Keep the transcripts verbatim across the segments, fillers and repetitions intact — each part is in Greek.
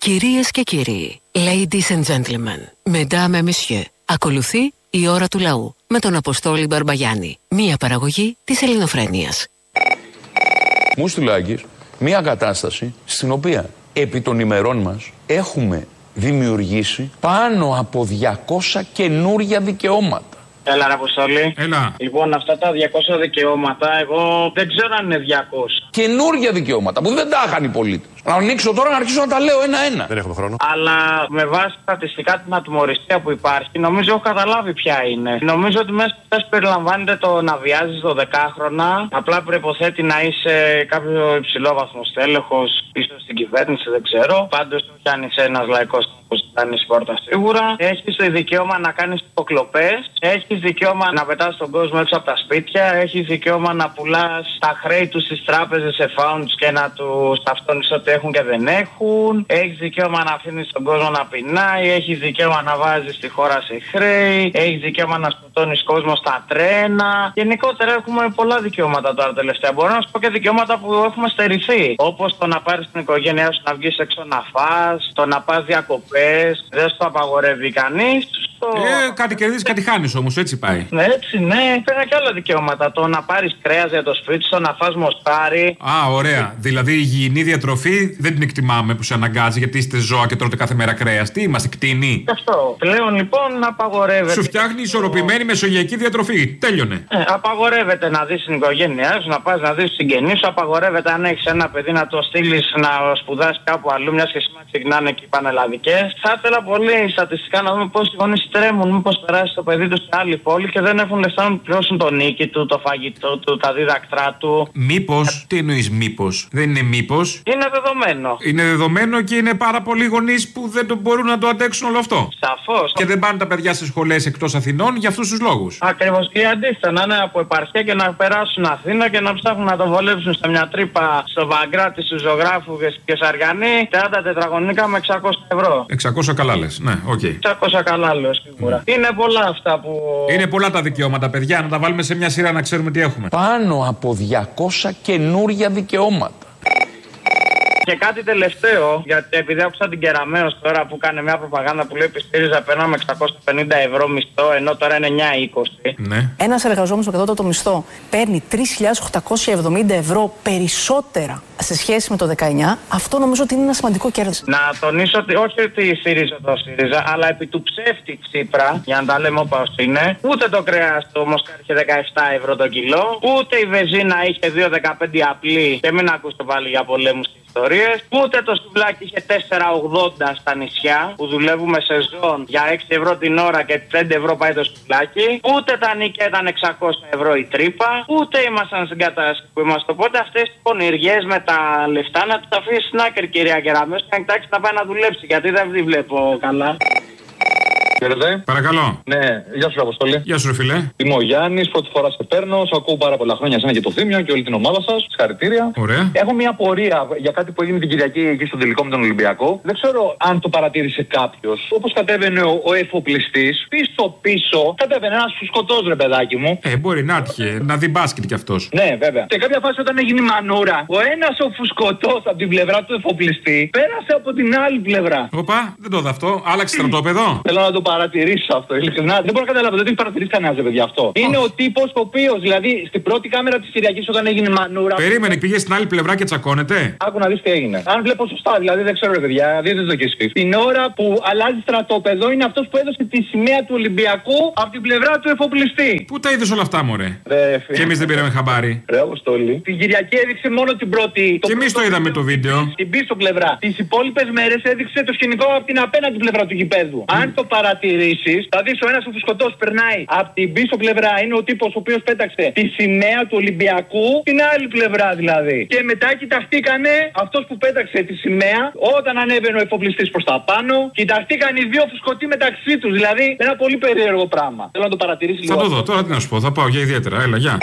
Κυρίες και κύριοι, ladies and gentlemen, mesdames et messieurs, ακολουθεί η ώρα του λαού με τον Αποστόλη Μπαρμπαγιάννη, μία παραγωγή της Ελληνοφρένειας. Μου στείλε ο Άκης μία κατάσταση στην οποία επί των ημερών μας έχουμε δημιουργήσει πάνω από διακόσια καινούρια δικαιώματα. Έλα ρε Αποστόλη. Έλα. Λοιπόν, αυτά τα διακόσια δικαιώματα, εγώ δεν ξέρω αν είναι διακόσια. Καινούρια δικαιώματα που δεν τα είχαν οι πολίτες. Να ανοίξω τώρα να αρχίσω να τα λέω ένα-ένα. Δεν έχουμε χρόνο. Αλλά με βάση στατιστικά την ατιμωρησία που υπάρχει, νομίζω έχω καταλάβει ποια είναι. Νομίζω ότι μέσα σε περιλαμβάνεται το να βιάζει δωδεκάχρονα. Απλά προϋποθέτει να είσαι κάποιο υψηλόβαθμο τέλεχος, ίσως στην κυβέρνηση, δεν ξέρω. Πάντως, όχι αν είσαι ένας λαϊκός που ζητάνε πόρτα σίγουρα. Έχεις το δικαίωμα να κάνεις υποκλοπές. Έχεις δικαίωμα να πετάς τον κόσμο έξω από τα σπίτια. Έχεις δικαίωμα να πουλάς τα χρέη του στις τράπεζες σε φάουντς και να τους ταυτώνεις ότι έχουν και δεν έχουν. Έχεις δικαίωμα να αφήνεις τον κόσμο να πεινάει. Έχεις δικαίωμα να βάζεις τη χώρα σε χρέη. Έχεις δικαίωμα να σκοτώνεις κόσμο στα τρένα. Γενικότερα έχουμε πολλά δικαιώματα τώρα τελευταία. Μπορώ να σου πω και δικαιώματα που έχουμε στερηθεί. Όπως το να πάρεις την οικογένειά σου να βγεις έξω να φας, το να πας διακοπές. Δεν στο απαγορεύει κανείς. Ε, κάτι κερδίζει, κάτι χάνει όμως, έτσι πάει. Ναι, έτσι, ναι. Πέρα και άλλα δικαιώματα. Το να πάρεις κρέας για το σπίτι σου, να φας μοστάρι. Α, ωραία. Δηλαδή η υγιεινή διατροφή δεν την εκτιμάμε που σε αναγκάζει γιατί είστε ζώα και τρώτε κάθε μέρα κρέας. Τι είμαστε, κτηνοί. Αυτό. Πλέον λοιπόν απαγορεύεται. Σου φτιάχνει ισορροπημένη μεσογειακή διατροφή. Τέλειωνε. Ε, απαγορεύεται να δεις την οικογένειά σου, να πας να δεις τους συγγενείς σου. Απαγορεύεται αν έχεις ένα παιδί να το στείλεις να σπουδάσει κάπου αλλού, μια και σήμερα ξεκινάνε και οι πανελλαδικές. Θα ήθελα πολύ στατιστικά να δούμε πόσοι γονείς τρέμουν, μήπως περάσει το παιδί του σε άλλη πόλη και δεν έχουν λεφτά να πληρώσουν τον νίκη του, το φαγητό του, τα δίδακτρά του. Μήπως, τι εννοείς μήπως, δεν είναι μήπως. Είναι δεδομένο. Είναι δεδομένο και είναι πάρα πολλοί γονείς που δεν το μπορούν να το αντέξουν όλο αυτό. Σαφώς. Και δεν πάνε τα παιδιά σε σχολές εκτός Αθηνών για αυτούς τους λόγους. Ακριβώς. Και αντίθετα να είναι από επαρχία και να περάσουν Αθήνα και να ψάχνουν να το βολέψουν σε μια τρύπα στο Βαγκράτη, στου ζωγράφου και Σαργανή τριάντα τετραγωνικά με εξακόσια ευρώ. εξακόσια καλά λες, ναι, οκ. Okay. εξακόσια καλά λέω σίγουρα. Mm. Είναι πολλά αυτά που. Είναι πολλά τα δικαιώματα, παιδιά, να τα βάλουμε σε μια σειρά να ξέρουμε τι έχουμε. Πάνω από διακόσια καινούρια δικαιώματα. Και κάτι τελευταίο, γιατί επειδή άκουσα την Κεραμέως τώρα που κάνει μια προπαγάνδα που λέει ότι η ΣΥΡΙΖΑ παίρναμε εξακόσια πενήντα ευρώ μισθό, ενώ τώρα είναι εννιά είκοσι. Ναι. Ένας εργαζόμενος με κατώτατο μισθό παίρνει τρεις χιλιάδες οκτακόσια εβδομήντα ευρώ περισσότερα σε σχέση με το δεκαεννιά. Αυτό νομίζω ότι είναι ένα σημαντικό κέρδος. Να τονίσω ότι όχι ότι ΣΥΡΙΖΑ το ΣΥΡΙΖΑ, αλλά επί του ψεύτη Τσίπρα, για να τα λέμε όπως είναι, ούτε το κρέας του Μοσκάρι είχε δεκαεπτά ευρώ το κιλό, ούτε η βεζίνα είχε δύο δεκαπέντε απλή και μην ακούσετε πάλι για πολέμους και ιστορίες, ούτε το σουβλάκι είχε τέσσερα ογδόντα στα νησιά που δουλεύουμε σεζόν για έξι ευρώ την ώρα και πέντε ευρώ πάει το σουβλάκι, ούτε τα νίκια ήταν εξακόσια ευρώ η τρύπα, ούτε ήμασταν στην κατάσταση που είμαστε. Οπότε αυτές τις πονηριές με τα λεφτά να τις αφήσει στην άκρη, κυρία Κεραμέως, και να κοιτάξει να πάει να δουλέψει, γιατί δεν τη βλέπω καλά. Χαίρετε. Παρακαλώ. Ναι, γεια σου, Αποστολή. Γεια σου, ρε φιλέ. Είμαι ο Γιάννης, πρώτη φορά σε παίρνω. Σου ακούω πάρα πολλά χρόνια εσένα και το Θήμιο και όλη την ομάδα σας. Συγχαρητήρια. Ωραία. Έχω μια απορία για κάτι που έγινε την Κυριακή εκεί στον τελικό με τον Ολυμπιακό. Δεν ξέρω αν το παρατήρησε κάποιος. Όπως κατέβαινε ο, ο εφοπλιστής, πίσω-πίσω κατέβαινε ένας φουσκωτός, ρε παιδάκι μου. Ε, μπορεί να έτυχε να δει μπάσκετ κι αυτός. Ναι, βέβαια. Σε κάποια φάση όταν έγινε η μανούρα, ο ένας ο φουσκωτός από την πλευρά του εφοπλιστή πέρασε από την άλλη πλευρά. Οπα, δεν το είδα αυτό. Άλλαξε στρατόπεδο. Θέλω να το παρατηρήσω αυτό. Ειλικρινά δεν μπορώ να καταλάβω. Δεν το έχει παρατηρήσει κανένα, παιδιά, αυτό. Είναι ο τύπος ο οποίος, δηλαδή, στην πρώτη κάμερα της Κυριακής όταν έγινε η μανούρα. Περίμενε, πήγε στην άλλη πλευρά και τσακώνεται. Άκου να δεις τι έγινε. Αν βλέπω σωστά, δηλαδή δεν ξέρω, ρε παιδιά, δείτε το κι εσείς. Την ώρα που αλλάζει στρατόπεδο είναι αυτός που έδωσε τη σημαία του Ολυμπιακού από την πλευρά του εφοπλιστή. Πού τα είδες όλα αυτά, μωρέ. Ρε, και εμείς δεν πήραμε χαμπάρι. Ρε, Αποστόλη. Την Κυριακή έδειξε μόνο την πρώτη. Και εμείς το είδαμε το βίντεο. Την πίσω πλευρά. Τις υπόλοιπες μέρες έδειξε το σκηνικό από την απέναντι πλευρά του γηπέδου. Mm. Αν το παρατηρήσεις, θα δεις ο ένας ο φουσκωτός περνάει από την πίσω πλευρά. Είναι ο τύπος ο οποίος πέταξε τη σημαία του Ολυμπιακού την άλλη πλευρά δηλαδή. Και μετά κοιταχτήκανε αυτός που πέταξε τη σημαία όταν ανέβαινε ο εφοπλιστής προς τα πάνω. Κοιταχτήκαν οι δύο φουσκωτοί μεταξύ τους. Δηλαδή ένα πολύ περίεργο πράγμα. Θέλω να το παρατηρήσει λίγο. Θα το δω, τώρα τι να σου πω, θα πάω για ιδιαίτερα. Έλα, γεια.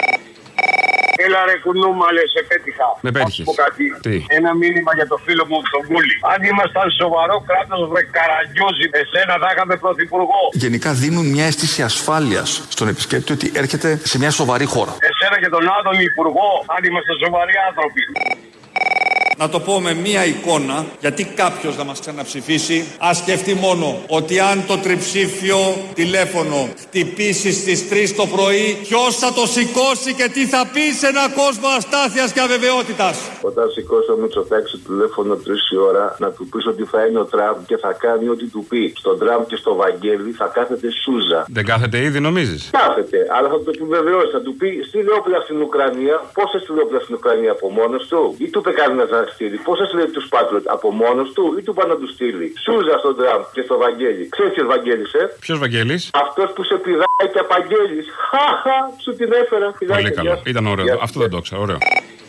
Έλα ρε κουνούμα, λες, σε πέτυχα. Με πέτυχες. Τι? Ένα μήνυμα για το φίλο μου τον Κούλη. Αν ήμασταν σοβαρό κράτος, βρε Καραγκιόζη, εσένα θα είχαμε πρωθυπουργό. Γενικά δίνουν μια αίσθηση ασφάλειας στον επισκέπτη ότι έρχεται σε μια σοβαρή χώρα. Εσένα και τον Άδωνη υπουργό, αν είμαστε σοβαροί άνθρωποι. Να το πω με μία εικόνα, γιατί κάποιος να μας ξαναψηφίσει, ας σκεφτεί μόνο ότι αν το τριψήφιο τηλέφωνο χτυπήσει στις τρεις το πρωί, ποιος θα το σηκώσει και τι θα πει σε έναν κόσμο αστάθειας και αβεβαιότητας. Όταν σηκώσει ο Μητσοτάκης το τηλέφωνο τρεις η ώρα, να του πεις ότι θα είναι ο Τραμπ και θα κάνει ό,τι του πει. Στον Τραμπ και στο Βαγγέλη θα κάθεται Σούζα. Δεν κάθεται ήδη, νομίζεις? Κάθεται, αλλά θα το επιβεβαιώσει. Θα του πει στείλε όπλα στην Ουκρανία. Πόσα στείλε όπλα στην Ουκρανία από μόνος του, ή του είπε κανένας να στείλει? Πόσα στείλε του Πάτριοτ από μόνος του, ή του πάνε να του στείλει? Σούζα στον Τραμπ και στο Βαγγέλη. Ξέρεις ποιος Βαγγέλης, ε? Ποιος Βαγγέλης? Αυτός που σε πηδάει και απαγγέλης. Χαχα, σου την έφερα. Πολύ καλό. Ήταν ωραίο. Αυτό δεν το ξέρω. Ωραίο.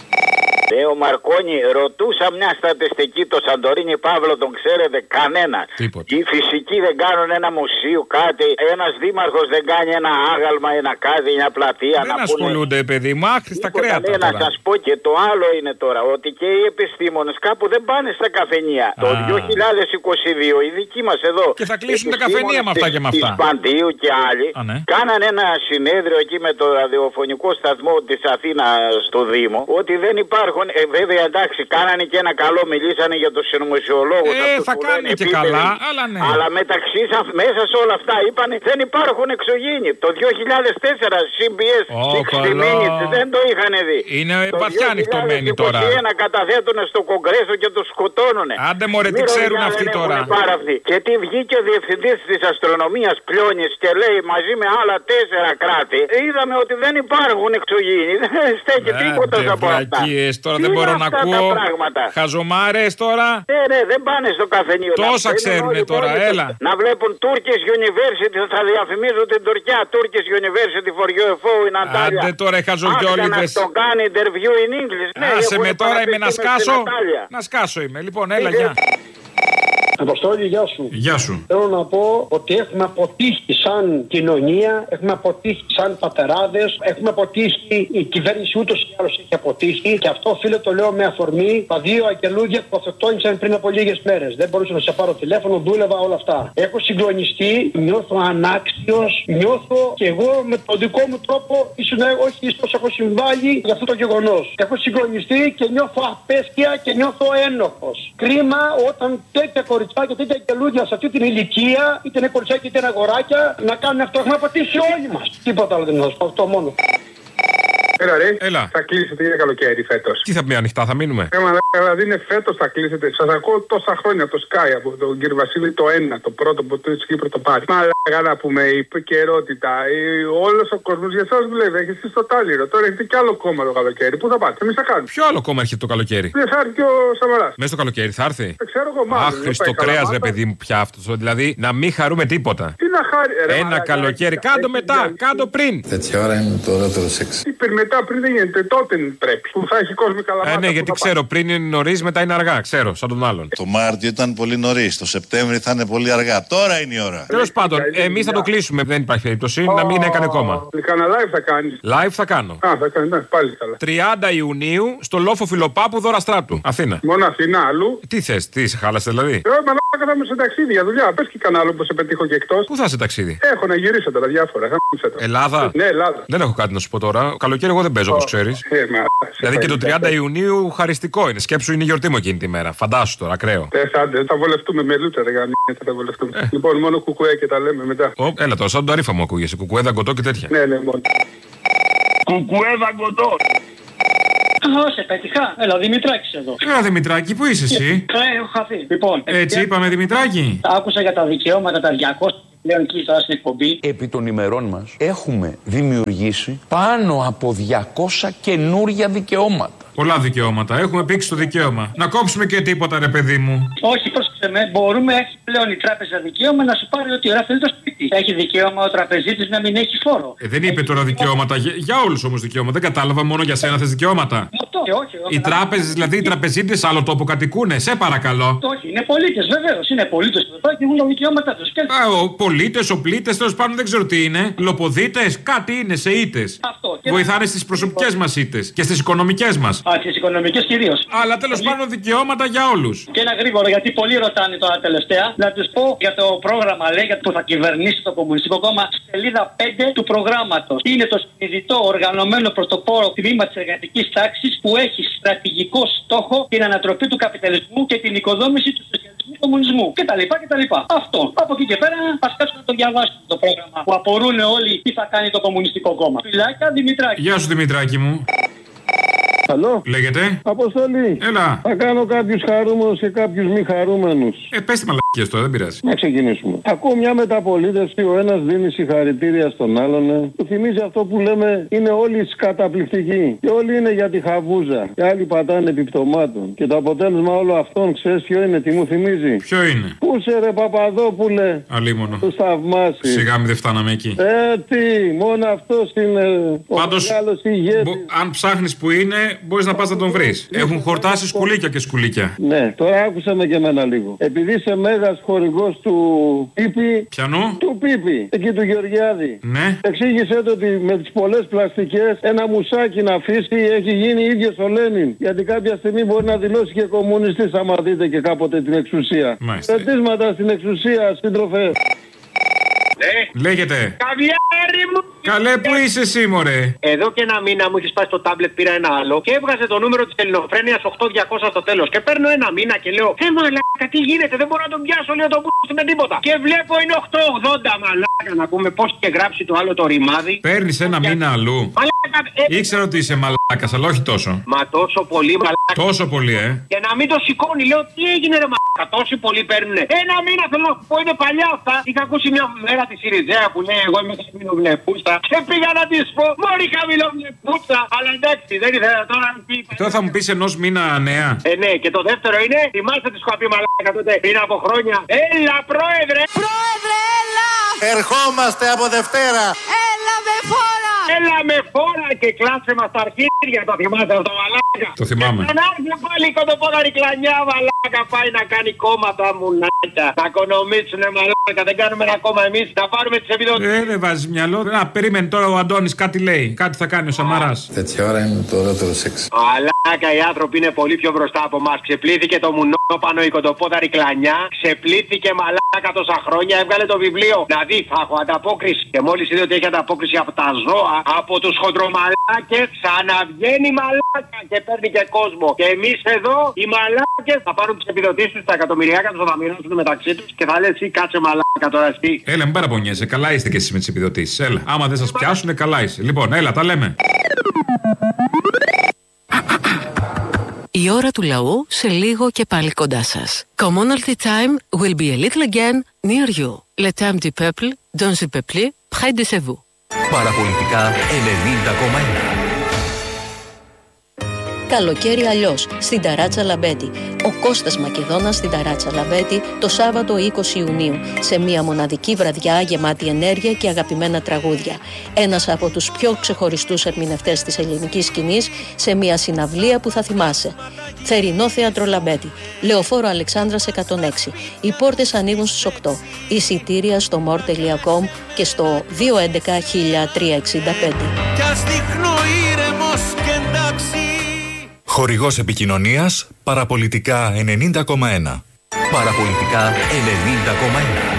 Ε, ο Μαρκόνι, ρωτούσα μια στατιστική, το Σαντορίνι Παύλο τον ξέρετε κανένα. Τίποτα. Οι φυσικοί δεν κάνουν ένα μουσείο, κάτι. Ένας δήμαρχος δεν κάνει ένα άγαλμα, ένα κάτι, μια πλατεία. Δεν να ασχολούνται, πούνε... παιδί μου, άχρηστα κρέατα. Ναι, να σας πω και το άλλο είναι τώρα, ότι και οι επιστήμονες κάπου δεν πάνε στα καφενεία. Α. Το δύο χιλιάδες είκοσι δύο οι δικοί μας εδώ. Και θα κλείσουν τα καφενεία με αυτά και με αυτά. Της Παντίου και άλλοι. Α, ναι. Κάνανε ένα συνέδριο εκεί με το ραδιοφωνικό σταθμό της Αθήνας στο Δήμο, ότι δεν υπάρχουν. Ε, βέβαια, εντάξει, κάνανε και ένα καλό, μιλήσανε για τους συνωμοσιολόγους. Ε, θα κάνει και καλά, αλλά ναι. Αλλά μεταξύ, μέσα σε όλα αυτά, είπανε δεν υπάρχουν εξωγήινοι. Το δύο χιλιάδες τέσσερα σι μπι ες oh, εξήντα Minutes δεν το είχαν δει. Είναι βαθιά ανοιχτωμένοι τώρα. Το δύο χιλιάδες είκοσι ένα καταθέτουν στο Κογκρέσο και τους σκοτώνουνε. Άντε μωρέ, τι ξέρουν αυτοί τώρα. Και τι βγήκε ο διευθυντής της αστρονομίας Πλιώνης και λέει μαζί με άλλα τέσσερα κράτη, είδαμε ότι δεν υπάρχουν εξωγήινοι. Δεν στέκει τίποτα από αυτά. Τώρα δεν μπορώ να ακούω χαζομάρες τώρα. Ναι, ναι, δεν πάνε στο καφενείο. Τόσα ξέρουνε τώρα, έλα. Να βλέπουν Turkish University, θα διαφημίζουν την Τουρκία. Turkish University for γιου εφ ο in Antalya. Άντε τώρα οι χαζογιόλιδες. Να το κάνει interview in English. Άσε με τώρα, είμαι να σκάσω. Να σκάσω είμαι. Λοιπόν, έλα, γεια. Αποστόλη, γεια σου. Γεια σου. Θέλω να πω ότι έχουμε αποτύχει σαν κοινωνία, έχουμε αποτύχει σαν πατεράδες, έχουμε αποτύχει, η κυβέρνηση ούτως ή άλλως έχει αποτύχει και αυτό φίλε το λέω με αφορμή τα δύο αγγελούδια που αυτοκτόνησαν πριν από λίγες μέρες. Δεν μπορούσα να σε πάρω τηλέφωνο, δούλευα όλα αυτά. Έχω συγκλονιστεί, νιώθω ανάξιος, νιώθω και εγώ με τον δικό μου τρόπο, ίσως όχι ίσως έχω συμβάλει για αυτό το γεγονός. Έχω συγκλονιστεί και νιώθω απέσια και νιώθω ένοχος. Κρίμα όταν τέτοια κοριτσιά και τέτοια αγγελούδια σε αυτή την ηλικία, είτε είναι κοριτσάκι είτε είναι αγοράκια, να κάνουν αυτό. Έχουμε αποτύχει όλοι μας. Τίποτα άλλο δεν θα σου πω, αυτό μόνο. Έλα ρε, Έλα. θα κλείσετε για καλοκαίρι φέτος. Τι θα πει ανοιχτά, θα μείνουμε. Ε, μα δηλαδή είναι φέτος θα κλείσετε. Σας ακούω τόσα χρόνια από το Sky, από τον κύριο Βασίλη το ένα, το πρώτο που το Κύπρο το πάρει. Μα λέγα να πούμε, η επικαιρότητα, όλος ο κόσμος για εσάς δουλεύει. Έχετε εσείς το τάλιρο. Τώρα έχετε κι άλλο κόμμα το καλοκαίρι. Πού θα πάτε, εμείς θα κάνουμε. Ποιο άλλο κόμμα έρχεται το καλοκαίρι? Δεν θα έρθει και ο Σαμαράς. Μέσα στο καλοκαίρι θα έρθει. Δεν ξέρω εγώ μάλλον. Αχ, Χριστό κρέας ρε παιδί μου πια αυτό. Δηλαδή να μην χαρούμε τίποτα. Τι να χάρη, ρε, ένα μαλάκα, καλοκαίρι, κάντο μετά, κάντο πριν. Τέτοια ώρα είναι το ωραίο σεξ. Τι μετά πριν δεν γίνεται. Τότε πρέπει. Που θα έχει κόσμο καλά. Ε, ναι, γιατί ξέρω, πριν είναι νωρίς, μετά είναι αργά. Ξέρω, σαν τον άλλον. Το Μάρτιο ήταν πολύ νωρίς. Το Σεπτέμβρη θα είναι πολύ αργά. Τώρα είναι η ώρα. Τέλος πάντων, εμείς θα το κλείσουμε. Δεν υπάρχει περίπτωση να μην έκανε κόμμα. Κάνα live θα κάνει. Live θα κάνω. Α, θα κάνει, ναι, πάλι καλά. τριάντα Ιουνίου στο λόφο Φιλοπάπου Δώρα Στράτου. Αθήνα. Μόνο Αθήνα, αλλού. Τι θες, τι σε χάλασε δηλαδή? Ε, μαλάκα θα είμαι σε ταξίδι για δουλειά. Πες και κανένα άλλο που σε πετύχω και εκτός. Πού θα σε ταξίδι? Έχω να γυρίσω τώρα διάφορα. Ελλάδα. Ναι, Ελλάδα. Δεν έχω κάτι να σου πω τώρα. Καλοκαίρι εγώ δεν παίζω όπως ξέρεις. Ε, μα, δηλαδή και το τριάντα Ιουνίου χαριστικό είναι. Σκέψου είναι η γιορτή μου εκείνη τη μέρα. Φαντάσου τώρα, ακραίο. Ε, θα βολευτούμε με λούτσα, ρε γάμι. Θα βολευτούμε. Ε. Λοιπόν, μόνο κουκουέ και τα λέμε μετά. Ο, έλα τώρα, σαν το αρίφα μου ακούγεσαι. Κουκουέ, δαγκωτό και τέτοια. Ναι, ναι, μόνο. Κουκουέ, δαγκωτό. Α, σε πέτυχα. Έλα, Δημητράκης εδώ. Έλα, Δημητράκη, πού είσαι εσύ? Ε, έχω χαθεί. Λοιπόν, έτσι είπαμε, Δημητράκη. Άκουσα για τα δικαιώματα τα διακόσια πλέον εκεί τώρα στην εκπομπή. Επί των ημερών μας έχουμε δημιουργήσει πάνω από διακόσια καινούρια δικαιώματα. Πολλά δικαιώματα. Έχουμε πήξει το δικαίωμα. Να κόψουμε και τίποτα, ρε παιδί μου. Όχι, πρόσεξε με. Μπορούμε πλέον η τράπεζα δικαίωμα να σου πάρει ό,τι ώρα θέλει το σπίτι. Έχει δικαίωμα ο τραπεζίτης να μην έχει φόρο. Ε, δεν είπε τώρα δικαιώματα. Για, για όλους όμως δικαιώματα. Δεν κατάλαβα, μόνο για σένα θες δικαιώματα. Όχι, όχι, όχι. Οι τράπεζες, δηλαδή οι τραπεζίτες, άλλο τόπο κατοικούνε. Σε παρακαλώ. Όχι, είναι πολίτες, βεβαίως. Είναι πολίτες που και έχουν τα δικαιώματά τους. Και... Πολίτες, οπλίτες, τέλος πάντων δεν ξέρω τι είναι. Λοποδίτες, κάτι είναι σε ήττες. Αυτό. Βοηθάνε στις προσωπικές μας ήττες και στις οικονομικές μας. Α, στις οικονομικές κυρίως. Αλλά τέλος πάντων δικαιώματα για όλους. Και ένα γρήγορο, γιατί πολλοί ρωτάνε τώρα τελευταία, να τους πω για το πρόγραμμα, λέει, για το που θα κυβερνήσει το Κομμουνιστικό Κόμμα, σελίδα πέντε του προγράμματος. Είναι το συνειδητό, οργανωμένο πρωτοπόρο τμήμα της εργατικής τάξης που που έχει στρατηγικό στόχο την ανατροπή του καπιταλισμού και την οικοδόμηση του σοσιαλισμού κομμουνισμού κτλ. κτλ. Αυτό. Από εκεί και πέρα, α κάτσουμε να το διαβάσουμε το πρόγραμμα που απορούν όλοι τι θα κάνει το Κομμουνιστικό Κόμμα. Φιλάκια, Δημητράκη. Γεια σου, Δημητράκη μου. Αλλό. Λέγεται. Αποστολή. Έλα. Θα κάνω κάποιους χαρούμενους και κάποιους μη χαρούμενους. Ε, πες τη μαλακίες τώρα, δεν πειράζει. Να ξεκινήσουμε. Ακούω μια μεταπολίτευση, ο ένας δίνει συγχαρητήρια στον άλλον. Ε. Του θυμίζει αυτό που λέμε, είναι όλοι καταπληκτικοί. Και όλοι είναι για τη χαβούζα. Και άλλοι πατάνε επιπτωμάτων. Και το αποτέλεσμα όλων αυτών, ξέρεις ποιο είναι, τι μου θυμίζει. Ποιο είναι. Πού σε ρε Παπαδόπουλε. Αλίμονο. Του θαυμάσει. Σιγά μην δεν φτάναμε εκεί. Ε, τι, μόνο αυτό είναι. Πάντως, αν ψάχνεις που είναι, μπορείς να πας να τον βρεις. Έχουν χορτάσει σκουλίκια και σκουλίκια. Ναι, τώρα άκουσα με και εμένα λίγο. Επειδή είσαι μέγας χορηγός του Πίπη. Πιανού? Του Πίπη, εκεί του Γεωργιάδη. Ναι. Εξήγησε το ότι με τις πολλές πλαστικές ένα μουσάκι να αφήσει έχει γίνει ίδιος ο Λένιν. Γιατί κάποια στιγμή μπορεί να δηλώσει και κομμουνιστής, άμα δείτε και κάποτε την εξουσία. Πετίσματα στην εξουσία, σύντροφε. Ναι. Λέγεται. Καβιάρι μου! Καλέ, πού είσαι εσύ, μωρέ? Εδώ και ένα μήνα μου έχει σπάσει το τάμπλετ, πήρα ένα άλλο και έβγαζε το νούμερο της Ελληνοφρένειας οκτώ διακόσια στο τέλος. Και παίρνω ένα μήνα και λέω: Ε, μαλάκα, τι γίνεται, δεν μπορώ να τον πιάσω, λέω τον πούστη με τίποτα. Και βλέπω είναι οκτώ ογδόντα, μαλάκα, να πούμε πώς είχε γράψει το άλλο το ρημάδι. Παίρνεις ένα μήνα αλλού. Μαλάκα, ε... Ήξερα ότι είσαι μαλάκας, αλλά όχι τόσο. Μα τόσο πολύ, μαλάκα. Τόσο πολύ, ε. Και να μην το σηκώνει, λέω: Τι έγινε, ρε μαλάκα, τόσοι πολλοί παίρνουνε. Ένα μήνα θέλω να πω, είναι παλιά αυτά. Είχα ακούσει μια μέρα τη Σιριζέα που λέει: Εγώ είμαι χαμηλό βλεπούστα. Και πήγα να τη πω: Μωρή χαμηλό βλεπούστα. Αλλά εντάξει, δεν ήθελα τώρα. Τώρα θα μου πει ενός μήνα νέα. Ε, ναι, και το δεύτερο είναι: Θυμάστε τη σκοπή μαλάκα τότε πριν από χρόνια. Έλα, πρόεδρε! Πρόεδρε, έλα! Ερχόμαστε από Δευτέρα. Έλα με φόρα! Έλα με φόρα και κλάσε μας τα αρχίδια. Το θυμάστε αυτό, μαλάκα? Το θυμάμαι. Και να έρθει πάλι κοντοπόδαρη κλανιά, μαλάκα. Πάει να κάνει κόμματα μουνάκια. Να οικονομήσουνε, μαλάκα. Δεν κάνουμε ένα κόμμα εμείς. Να πάρουμε τις επιδοτήσεις. Ε, δεν βάζει μυαλό. Να, περίμενε τώρα ο Αντώνης κάτι λέει. Κάτι θα κάνει ο Σαμαράς. Τέτοια ώρα είναι το ωραίο σεξ. Μαλάκα, οι άνθρωποι είναι πολύ πιο μπροστά από εμάς. Ξεπλήθηκε το μουνόπανο η κοντοπόδαρη κλανιά. Ξεπλήθηκε, μαλάκα, τόσα χρόνια. Έβγαλε το βιβλίο. Να δει, θα έχω ανταπόκριση. Και μόλις είδε ότι έχει ανταπόκριση από τα ζώα, από τους χοντρομαλάκες, ξαναβγαίνει μαλάκα και παίρνει και κόσμο. Και εμείς εδώ, οι μαλάκες, θα πάρουν τις επιδοτήσεις τους, τα εκατομμυριάκια τους, θα τα μοιράσουν μεταξύ τους και θα λες ή κάτσε μαλάκα τώρα εσύ. Έλα, μην παραπονιέσαι. Καλά είστε κι εσείς με τις επιδοτήσεις. Έλα. Άμα δεν σας πιάσουνε, καλά είσαι. Λοιπόν, έλα, τα λέμε. Η ώρα του λαού σε λίγο και πάλι κοντά σας. Commonalty time will be a little again near you. Le temps du peuple, dans le peuple, près de chez vous. Παραπολιτικά ενενήντα κόμμα ένα. Καλοκαίρι αλλιώς, στην Ταράτσα Λαμπέτη. Ο Κώστας Μακεδόνας στην Ταράτσα Λαμπέτη το Σάββατο είκοσι Ιουνίου, σε μια μοναδική βραδιά γεμάτη ενέργεια και αγαπημένα τραγούδια. Ένας από τους πιο ξεχωριστούς ερμηνευτές της ελληνικής σκηνής, σε μια συναυλία που θα θυμάσαι. Θερινό Θέατρο Λαμπέτη, Λεωφόρο Αλεξάνδρας εκατόν έξι. Οι πόρτες ανοίγουν στις οκτώ. Εισιτήρια στο μορ τελεία κομ και στο δύο έντεκα χίλια τριακόσια εξήντα πέντε. Κι ας δείχνω ήρεμος και εντάξει. Χορηγός επικοινωνίας Παραπολιτικά ενενήντα κόμμα ένα. Παραπολιτικά ενενήντα κόμμα ένα.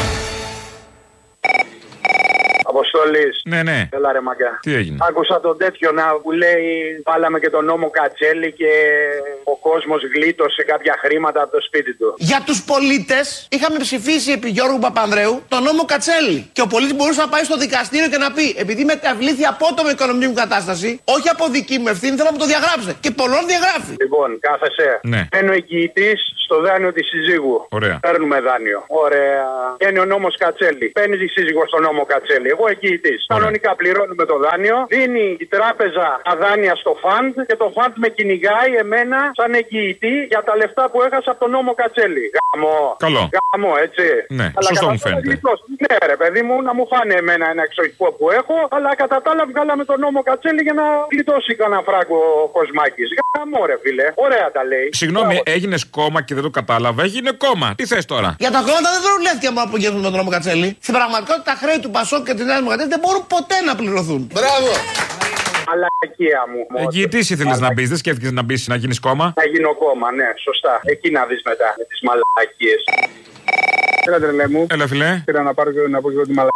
Αποστολής. Ναι, ναι. Έλα ρε μαγκά. Τι έγινε? Άκουσα τον τέτοιο να που λέει βάλαμε και τον νόμο Κατσέλη και ο κόσμος γλίτωσε κάποια χρήματα από το σπίτι του. Για τους πολίτες είχαμε ψηφίσει επί Γιώργου Παπανδρέου τον νόμο Κατσέλη. Και ο πολίτης μπορούσε να πάει στο δικαστήριο και να πει: επειδή μεταβλήθη απότομη οικονομική μου κατάσταση, όχι από δική μου ευθύνη, θέλω να μου το διαγράψετε. Και πολλών διαγράφει. Λοιπόν, κάθεσαι. Ναι. Μπαίνει ο εγγυητής στο δάνειο της συζύγου. Ωραία. Παίρνουμε δάνειο. Ωραία. Μπαίνει ο νόμος Κατσέλη. Παίρνει η σύζυγο στο νόμο Κατσέλη. Εγώ εγγυητής. Κανονικά πληρώνουμε το δάνειο. Δίνει η τράπεζα τα δάνεια στο φαντ και το φαντ με κυνηγάει εμένα σαν εγγυητή για τα λεφτά που έχασα από τον νόμο Κατσέλη. Γαμό. Καλό. Γαμό, έτσι. Ναι, αλλά σωστό μου φαίνεται. Γλιτός. Ναι, ρε παιδί μου, να μου φάνε εμένα ένα εξοχικό που έχω, αλλά κατά τα άλλα βγάλαμε τον νόμο Κατσέλη για να γλιτώσει κανένα φράγκο ο Κοσμάκης. Γαμό, ρε φίλε. Ωραία τα λέει. Συγγνώμη, έγινε κόμμα και δεν το κατάλαβα. Έγινε κόμμα. Τι θες τώρα? Για τα κόμματα δεν δρουλεύτηκε από απογεύσουν με τον νόμο Κατσέλη. Στην πραγματικότητα τα χρέη του Πασόκ και τη Νέα Δημοκρατία δεν μπορούν ποτέ να πληρωθούν. Μπράβο! Μαλακία μου. Εγγυητής ήθελες να μπεις, δεν σκέφτηκες να μπεις να γίνεις κόμμα? Να γίνω κόμμα, ναι, σωστά. Εκεί να δεις μετά με τις μαλακίες. Έλα τρελέ μου. Έλα φιλέ. Πήρα να πάρω και να πω και εγώ τη μαλακία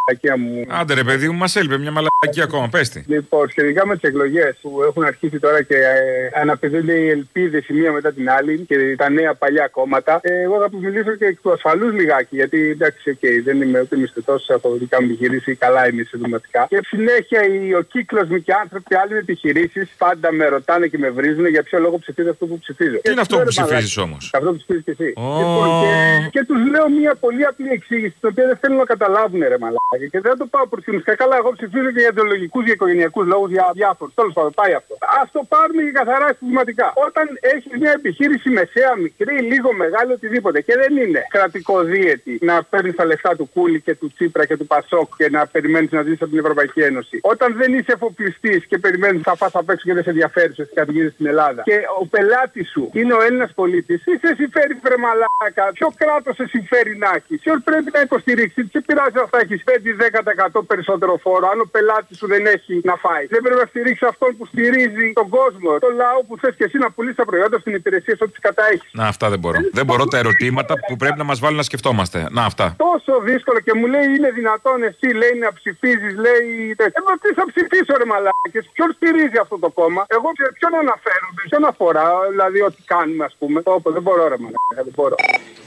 μαλακία μου. Άντε ρε παιδί μου, μας έλειπε μια μαλακία ακόμα, πες τη. Λοιπόν, σχετικά με τις εκλογές που έχουν αρχίσει τώρα και ε, αναπηδούνται οι ελπίδες η μία μετά την άλλη και τα νέα παλιά κόμματα, ε, εγώ θα μιλήσω και εκ του ασφαλούς λιγάκι. Γιατί εντάξει, okay, δεν είμαι ούτε μισθωτός από δικά μου επιχειρήση, καλά είμαι συντοματικά. Και συνέχεια οι, ο κύκλος μου και άνθρωποι άλλων επιχειρήσεις πάντα με ρωτάνε και με βρίζουν για ποιο λόγο ψηφίζω αυτό που ψηφίζω. Τι είναι αυτό που ψηφίζεις όμως? Αυτό που ψηφίζεις και εσύ. Oh. Λοιπόν, και, και τους λέω μια πολύ απλή εξήγηση, την οποία δεν θέλουν να καταλάβουν, ρε μαλάκα. Και δεν το πάω προς την ουσία. Καλά, εγώ ψηφίζω και για ιδεολογικούς και οικογενειακούς λόγους, για διάφορους. Τέλος πάντων, πάει αυτό. Ας το πάρουμε και καθαρά συστηματικά. Όταν έχεις μια επιχείρηση μεσαία, μικρή, λίγο μεγάλη, οτιδήποτε, και δεν είναι κρατικοδίαιτη να παίρνεις τα λεφτά του Κούλη και του Τσίπρα και του Πασόκ και να περιμένεις να ζήσεις από την Ευρωπαϊκή Ένωση. Όταν δεν είσαι εφοπλιστής και περιμένεις θα φας απ' έξω και δεν σε ενδιαφέρει σε κατηγορίες στην Ελλάδα. Και ο πελάτης σου είναι ο Έλληνας πολίτης, τι σε συμφέρει, βρε μαλάκα? Ποιο κράτος σε συμφέρει να έχεις? Ποιο πρέπει να υποστηρίξει? Τι σε πειράζει αυτά, έχεις πέντε με δέκα τοις εκατό περισσότερο φόρο, αν ο πελάτης σου δεν έχει να φάει? Δεν πρέπει να στηρίξει αυτόν που στηρίζει τον κόσμο, τον λαό που θες και εσύ να πουλήσεις τα προϊόντα στην υπηρεσία σου, τις καταέχεις. Να, αυτά δεν μπορώ. Δεν μπορώ τα ερωτήματα που πρέπει να μας βάλουν να σκεφτόμαστε. Να, αυτά. Τόσο δύσκολο και μου λέει είναι δυνατόν εσύ, λέει, να ψηφίζεις, λέει. Εγώ τι θα ψηφίσω, ρε μαλάκες? Ποιον στηρίζει αυτό το κόμμα? Εγώ ποιον αναφέρομαι, ποιον αφορά, δηλαδή ό,τι κάνουμε, ας πούμε. Όπω δεν μπορώ, ρε μαλάκα, δεν μπορώ.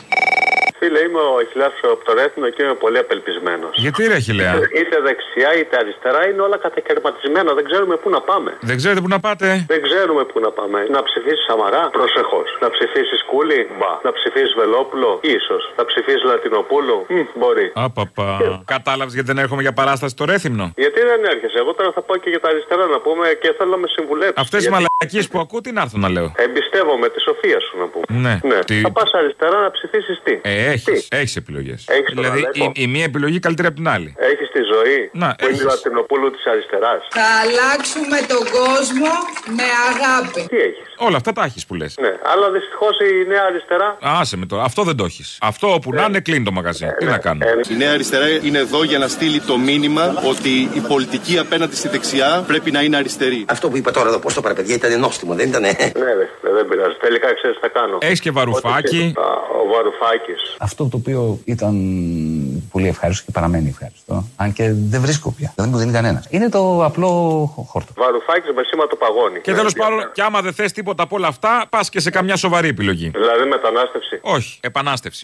Φίλε, είμαι ο Αχιλλέας από το Ρέθινο και είμαι πολύ απελπισμένος. Γιατί ρε Αχιλλέα? Είτε δεξιά είτε αριστερά είναι όλα κατακαιρματισμένα. Δεν ξέρουμε πού να πάμε. Δεν ξέρετε πού να πάτε? Δεν ξέρουμε πού να πάμε. Να ψηφίσεις Σαμαρά? Προσεχώς. Να ψηφίσεις Κούλη? Μπα. Να ψηφίσεις Βελόπουλο? Ίσως. Να ψηφίσεις Λατινοπούλου? Μ, μπορεί. Απαπα. Κατάλαβες γιατί δεν έρχομαι για παράσταση στο Ρέθυμνο? Γιατί δεν έρχεσαι? Εγώ τώρα θα πάω και για τα αριστερά να πούμε και θέλω να με συμβουλέψεις. Αυτές οι γιατί... μαλακίες που ακούω, τι να έρθω να λέω? Εμπιστεύομαι τη σοφία σου να πούμε. Ναι. ναι. Τι... Θα πας αριστερά να ψηφίσεις τι? Ε, έχεις, έχεις επιλογές. Έχεις δηλαδή η, η μία επιλογή καλύτερη από την άλλη. Έχεις τη ζωή να, που έχεις. Είναι η Λατινοπούλου της αριστεράς. Θα αλλάξουμε τον κόσμο με αγάπη. Τι έχεις? Όλα αυτά τα έχεις που λες. Ναι, αλλά δυστυχώς η νέα αριστερά. Άσε με τώρα, αυτό δεν το έχεις. Αυτό όπου ναι. να είναι κλείνει το μαγαζί. Ε, Τι ναι. να κάνω. Ε, η νέα αριστερά είναι εδώ για να στείλει το μήνυμα ότι η πολιτική απέναντι στη δεξιά πρέπει να είναι αριστερή. Αυτό που είπα τώρα εδώ, πώς το πάρε, παιδιά, ήταν νόστιμο, δεν ήτανε? Ναι, δε, δεν πειράζει. Τελικά ξέρεις τι θα κάνω. Έχεις και Βαρουφάκη. Α, ο Βαρουφάκης. Αυτό το οποίο ήταν πολύ ευχάριστο και παραμένει ευχάριστο, αν και δεν βρίσκω πια, δεν μου δίνει κανένα, είναι το απλό χόρτο. Βαρουφάκης με σήμα το παγώνι. Και τέλος πάντων, κι άμα δεν θες τίποτα από όλα αυτά, πας και σε καμιά σοβαρή επιλογή. Δηλαδή μετανάστευση? Όχι, επανάστευση.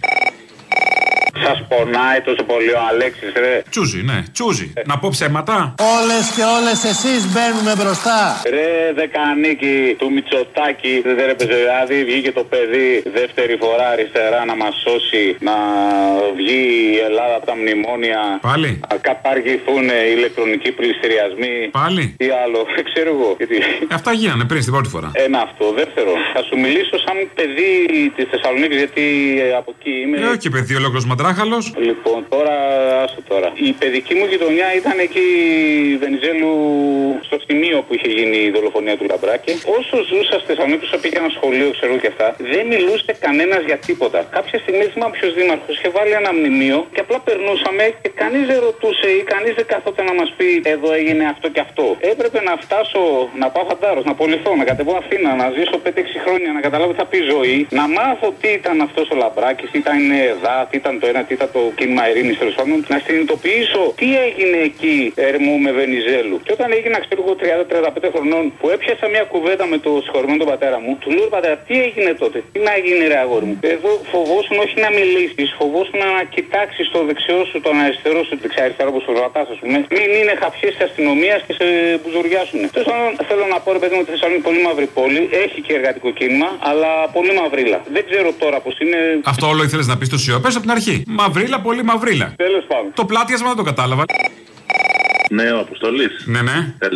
Σας πονάει τόσο πολύ ο Αλέξης, ρε? Τσούζι, ναι, τσούζι. Ε. Να πω ψέματα. Όλες και όλες εσείς μπαίνουμε μπροστά. Ρε δεκανίκη του Μητσοτάκη, δεν έπαιζε, δηλαδή βγήκε το παιδί δεύτερη φορά αριστερά να μας σώσει, να βγει η Ελλάδα από τα μνημόνια. Πάλι. Να καταργηθούν οι ηλεκτρονικοί πληστηριασμοί. Πάλι. Τι άλλο, δεν ξέρω εγώ. Γιατί... Αυτά γίνανε πριν στην πρώτη φορά. Ένα αυτό. Δεύτερο, θα σου μιλήσω σαν παιδί τη Θεσσαλονίκη, γιατί από εκεί είμαι. Ε, όχι παιδί, ολόκληρος μαντράχαλος. Λοιπόν, τώρα, άστο τώρα. Η παιδική μου γειτονιά ήταν εκεί Βενιζέλου, στο σημείο που είχε γίνει η δολοφονία του Λαμπράκη. Όσο ζούσα στη Θεσσαλονίκη, όσο πήγα ένα σχολείο, ξέρω και αυτά, δεν μιλούσε κανένα για τίποτα. Κάποια στιγμή θυμάμαι ποιο δήμαρχο είχε βάλει ένα μνημείο και απλά περνούσαμε και κανεί δεν ρωτούσε ή κανεί δεν καθόταν να μα πει εδώ έγινε αυτό και αυτό. Έπρεπε να φτάσω, να πάω φαντάρο, να απολυθώ, να κατεβώ Αθήνα, να ζήσω πέντε έξι χρόνια, να καταλάβω τι θα πει ζωή, να μάθω τι ήταν αυτό ο Λαμπράκη, τι ήταν η ΕΔΑ, τι ήταν το ένα, τι ήταν το κίνημα Ειρήνη, τέλο πάντων, να συνειδητοποιήσω τι έγινε εκεί Ερμού με Βενιζέλου. Και όταν έγινα, ξέρω εγώ, τριάντα με τριάντα πέντε χρονών, που έπιασα μια κουβέντα με το συγχωρημένο τον πατέρα μου, του λέω πατέρα, τι έγινε τότε, τι να γίνει, ρε αγόρι μου. Εδώ φοβόσουν όχι να μιλήσει, φοβόσουν να κοιτάξει το δεξιό σου, τον αριστερό σου, δεξιά-αριστερό όπω ο ρωτά, α πούμε, μην είναι χαφιέ τη αστυνομία και σε μπουζουριάσουν. Τέλο πάντων, θέλω να πω, ρε παιδί μου, ότι η Θεσσαλονίκη είναι πολύ μαύρη πόλη, έχει και εργατικό κίνημα, αλλά πολύ μαυρίλα. Δεν ξέρω τώρα πώ είναι. Αυτό όλο ήθελε να πει στο ΣΥΟ, πες από την αρχή. Μαυρίλα, πολύ μαυρίλα. Τέλος πάντων. Το πλάτιασμα δεν το κατάλαβα. Ναι, ο Αποστολής. Ναι, ναι.